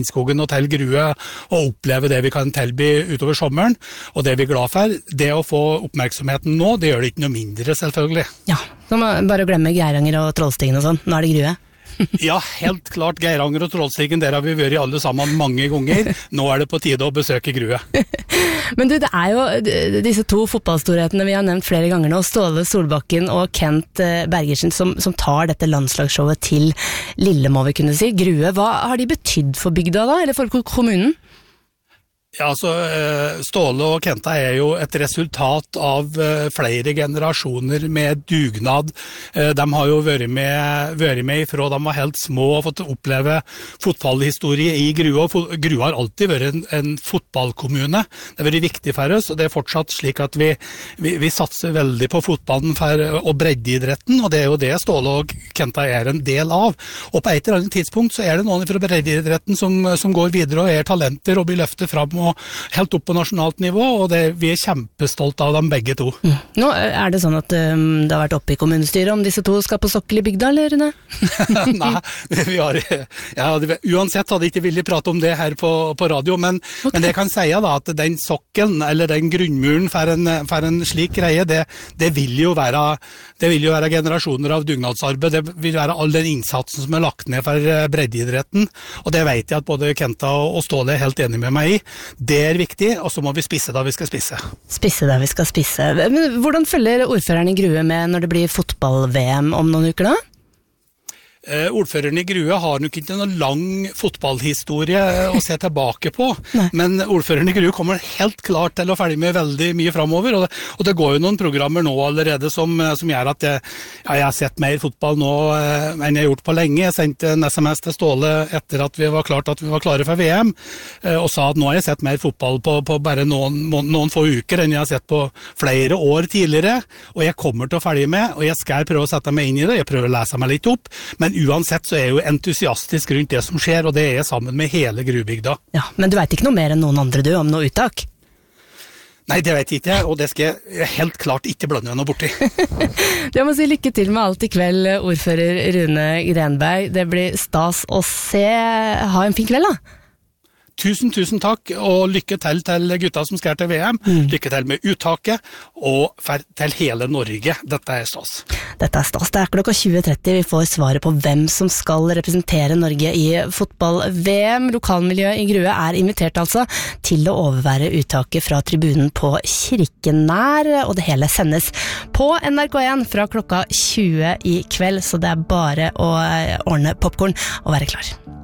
Skogen og til Grue og oppleve det vi kan tilby utover sommeren, og det vi glad for. Det å få oppmerksomheten nå, det gjør det ikke noe mindre selvfølgelig. Ja, så må bare glemme Geiranger og Trollstigen og sånn, nå det Grue. Ja, helt klart, Geiranger og Trollstigen, der har vi vært alle sammen mange ganger. Nå det på tide å besøke Grue. Men du, det jo disse to fotballstorhetene vi har nevnt flere ganger nå, Ståle Solbakken og Kent Bergersen, som tar dette landslagsshowet til Lille, må vi kunne si. Grue, hva har de betydd for bygda da, eller for kommunen? Ja, altså, Ståle og Kenta jo et resultat av flere generasjoner med dugnad. De har jo vært med fra de var helt små og fått oppleve fotballhistorie i Grue. Grue har alltid vært en fotballkommune. Det har vært viktig for oss, og det fortsatt slik at vi satser veldig på fotballen og breddeidretten, og det jo det Ståle og Kenta en del av. Og på et eller annet tidspunkt så det noen fra breddeidretten som går videre og talenter og blir løftet fram og helt opp på nasjonalt nivå, og vi kjempestolte av dem begge to. Nå det sånn at det har vært oppe i kommunestyret om disse to skal på sokkel i bygda, eller Rune? Nei, uansett hadde jeg ikke villig prate om det her på radio, men det kan si da at den sokkelen, eller den grunnmuren for en slik greie, det vil jo være generasjoner av dugnadsarbeid, det vil være all den innsatsen som lagt ned for breddeidretten, og det vet jeg at både Kenta og Ståle helt enig med meg i. Det viktig, og så må vi spisse da vi skal spisse. Spisse da vi skal spisse. Men hvordan følger ordføreren i Grue med når det blir fotball-VM om noen uker da? Ordføreren i Grue har nok ikke noen lang fotballhistorie å se tilbake på, men ordføreren i Grue kommer helt klart til å følge med veldig mye fremover, og det går jo noen programmer nå allerede som gjør at jeg har sett mer fotball nå enn jeg har gjort på lenge. Jeg sendte en SMS til Ståle etter at vi var klare for VM, og sa at nå har jeg sett mer fotball på bare noen få uker enn jeg har sett på flere år tidligere, og jeg kommer til å følge med, og jeg skal prøve å sette meg inn i det, jeg prøver å lese meg litt opp, men uansett så jeg jo entusiastisk rundt det som skjer, og det jeg sammen med hele Grubygda. Ja, men du vet ikke noe mer enn noen andre du om noe uttak? Nei, det vet jeg ikke, og det skal jeg helt klart ikke blande noe borti. Jeg må si lykke til med alt i kveld, ordfører Rune Grenberg. Det blir stas å se. Ha en fin kveld da. Tusen takk, og lykke til gutta som skal til VM. Lykke til med uttaket, og til hele Norge. Dette stas. Dette stas. Det klokka 20:30 vi får svaret på hvem som skal representere Norge i fotball-VM. Lokalmiljøet i Grue invitert altså til å overvære uttaket fra tribunen på Kirkenær, og det hele sendes på NRK1 fra klokka 20 i kveld, så det bare å ordne popcorn og være klar.